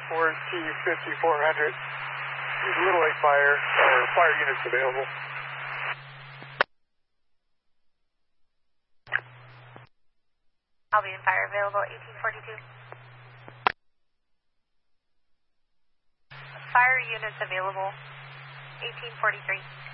4T5400. There's a Little Lake Fire, or fire units available. Albion Fire available, 1842. Fire units available, 1843.